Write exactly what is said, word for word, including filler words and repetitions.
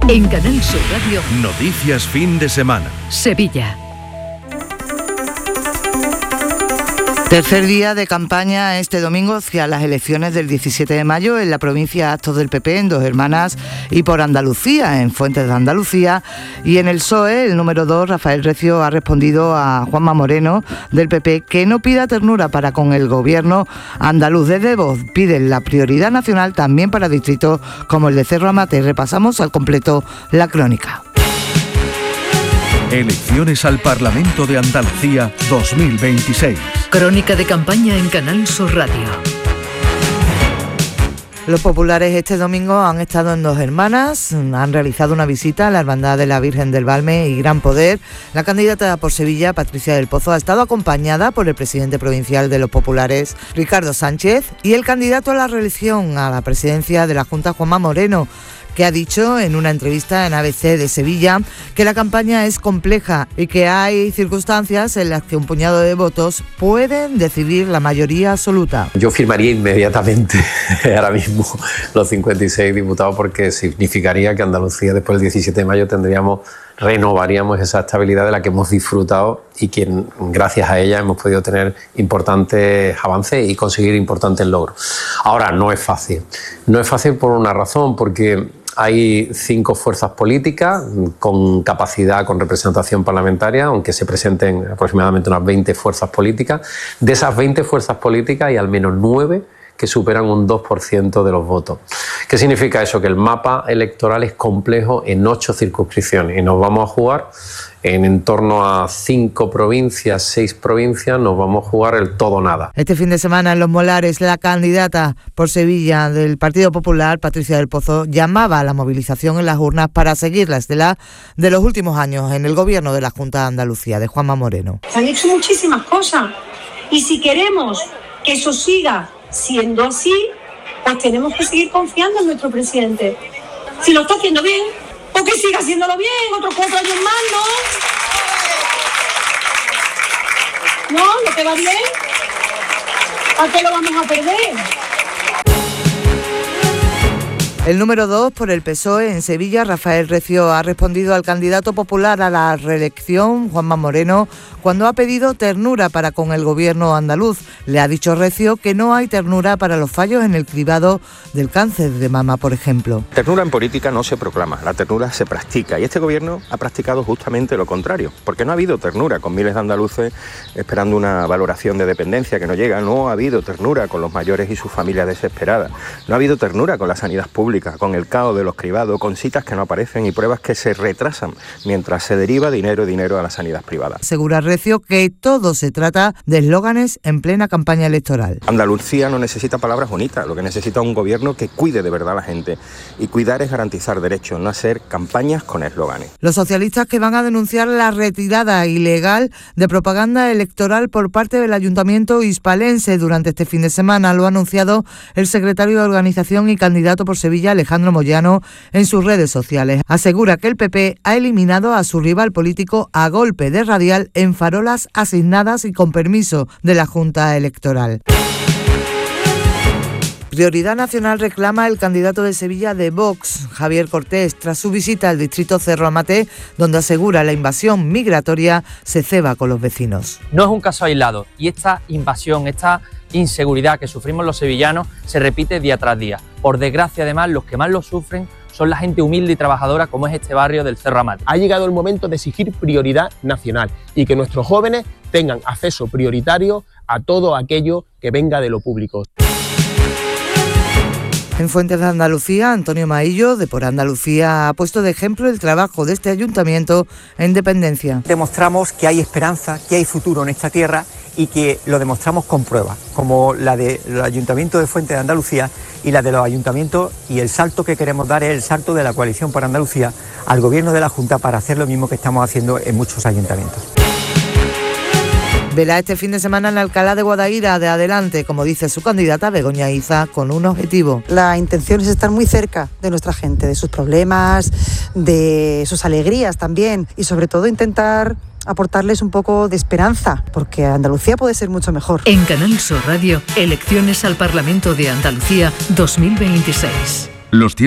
En Canal Sur Radio, Noticias fin de semana. Sevilla. Tercer día de campaña este domingo hacia las elecciones del diecisiete de mayo en la provincia. Actos del P P en Dos Hermanas y por Andalucía, en Fuentes de Andalucía. Y en el P S O E, el número dos, Rafael Recio, ha respondido a Juanma Moreno del P P que no pida ternura para con el gobierno andaluz. Desde Vox piden la prioridad nacional también para distritos como el de Cerro Amate. Repasamos al completo la crónica. Elecciones al Parlamento de Andalucía dos mil veintiséis. Crónica de campaña en Canal Sur Radio. Los populares este domingo han estado en Dos Hermanas, han realizado una visita a la Hermandad de la Virgen del Valme y Gran Poder. La candidata por Sevilla, Patricia del Pozo, ha estado acompañada por el presidente provincial de los populares, Ricardo Sánchez, y el candidato a la reelección a la presidencia de la Junta, Juanma Moreno, que ha dicho en una entrevista en A B C de Sevilla que la campaña es compleja y que hay circunstancias en las que un puñado de votos pueden decidir la mayoría absoluta. Yo firmaría inmediatamente ahora mismo los cincuenta y seis diputados, porque significaría que Andalucía después del diecisiete de mayo tendríamos, renovaríamos esa estabilidad de la que hemos disfrutado y que gracias a ella hemos podido tener importantes avances y conseguir importantes logros. Ahora, no es fácil. No es fácil por una razón, porque hay cinco fuerzas políticas con capacidad, con representación parlamentaria, aunque se presenten aproximadamente unas veinte fuerzas políticas. De esas veinte fuerzas políticas hay al menos nueve que superan un dos por ciento de los votos. ¿Qué significa eso? Que el mapa electoral es complejo en ocho circunscripciones y nos vamos a jugar en, en torno a cinco provincias, seis provincias, nos vamos a jugar el todo o nada. Este fin de semana en Los Molares, la candidata por Sevilla del Partido Popular, Patricia del Pozo, llamaba a la movilización en las urnas para seguir la estela de los últimos años en el gobierno de la Junta de Andalucía, de Juanma Moreno. Se han hecho muchísimas cosas y si queremos que eso siga siendo así, pues tenemos que seguir confiando en nuestro presidente. Si lo está haciendo bien, pues que siga haciéndolo bien, otros cuatro años más, ¿no? No, lo que va bien, ¿a qué lo vamos a perder? El número dos, por el P S O E en Sevilla, Rafael Recio, ha respondido al candidato popular a la reelección, Juanma Moreno, cuando ha pedido ternura para con el gobierno andaluz. Le ha dicho Recio que no hay ternura para los fallos en el cribado del cáncer de mama, por ejemplo. Ternura en política no se proclama, la ternura se practica, y este gobierno ha practicado justamente lo contrario, porque no ha habido ternura con miles de andaluces esperando una valoración de dependencia que no llega, no ha habido ternura con los mayores y sus familias desesperadas, no ha habido ternura con la sanidad pública, con el caos de los cribados, con citas que no aparecen y pruebas que se retrasan mientras se deriva dinero dinero a la sanidad privada. Asegura Recio que todo se trata de eslóganes en plena campaña electoral. Andalucía no necesita palabras bonitas, lo que necesita es un gobierno que cuide de verdad a la gente, y cuidar es garantizar derechos, no hacer campañas con eslóganes. Los socialistas, que van a denunciar la retirada ilegal de propaganda electoral por parte del Ayuntamiento hispalense durante este fin de semana, lo ha anunciado el secretario de Organización y candidato por Sevilla, Alejandro Moyano, en sus redes sociales. Asegura que el P P ha eliminado a su rival político a golpe de radial en farolas asignadas y con permiso de la Junta Electoral. Prioridad nacional reclama el candidato de Sevilla de Vox, Javier Cortés, tras su visita al distrito Cerro Amate, donde asegura la invasión migratoria se ceba con los vecinos. No es un caso aislado y esta invasión, esta inseguridad que sufrimos los sevillanos se repite día tras día. Por desgracia, además, los que más lo sufren son la gente humilde y trabajadora, como es este barrio del Cerro Amate. Ha llegado el momento de exigir prioridad nacional y que nuestros jóvenes tengan acceso prioritario a todo aquello que venga de lo público. En Fuentes de Andalucía, Antonio Maillo, de Por Andalucía, ha puesto de ejemplo el trabajo de este ayuntamiento en dependencia. Demostramos que hay esperanza, que hay futuro en esta tierra y que lo demostramos con pruebas, como la del Ayuntamiento de Fuentes de Andalucía y la de los ayuntamientos, y el salto que queremos dar es el salto de la Coalición por Andalucía al Gobierno de la Junta para hacer lo mismo que estamos haciendo en muchos ayuntamientos. Verá este fin de semana en Alcalá de Guadaira de adelante, como dice su candidata Begoña Iza, con un objetivo. La intención es estar muy cerca de nuestra gente, de sus problemas, de sus alegrías también, y sobre todo intentar aportarles un poco de esperanza, porque Andalucía puede ser mucho mejor. En Canal Sur Radio, elecciones al Parlamento de Andalucía dos mil veintiséis. Los